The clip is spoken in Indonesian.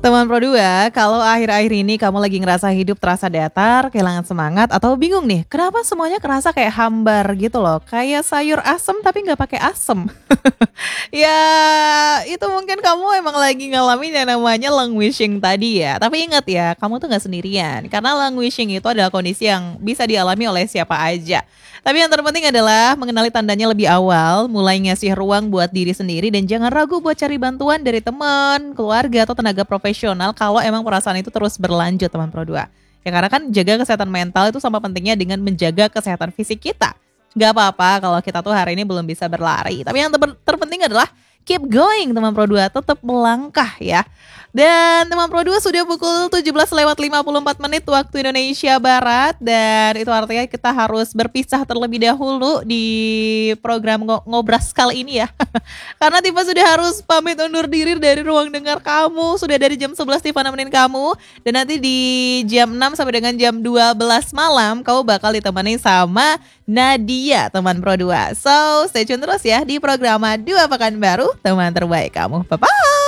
Teman Pro 2, kalau akhir-akhir ini kamu lagi ngerasa hidup terasa datar, kehilangan semangat, atau bingung nih, kenapa semuanya kerasa kayak hambar gitu loh, kayak sayur asem tapi nggak pakai asem. Ya, itu mungkin kamu emang lagi ngalamin yang namanya languishing tadi ya. Tapi ingat ya, kamu tuh nggak sendirian. Karena languishing itu adalah kondisi yang bisa dialami oleh siapa aja. Tapi yang terpenting adalah mengenali tandanya lebih awal, mulai ngasih ruang buat diri sendiri dan jangan ragu buat cari bantuan dari teman, keluarga atau tenaga profesional kalau emang perasaan itu terus berlanjut teman Pro 2. Ya karena kan jaga kesehatan mental itu sama pentingnya dengan menjaga kesehatan fisik kita. Gak apa-apa kalau kita tuh hari ini belum bisa berlari. Tapi yang terpenting adalah keep going teman Pro 2, tetap melangkah ya. Dan teman Pro 2 sudah pukul 17:54 waktu Indonesia Barat. Dan itu artinya kita harus berpisah terlebih dahulu di program Ngobras kali ini ya. Karena Tifa sudah harus pamit undur diri dari ruang dengar kamu. Sudah dari jam 11 Tifa nemenin kamu. Dan nanti di jam 6 sampai dengan jam 12 malam kamu bakal ditemani sama Nadia teman Pro 2. So stay tune terus ya di program 2 Pekan Baru, teman terbaik kamu. Bye-bye.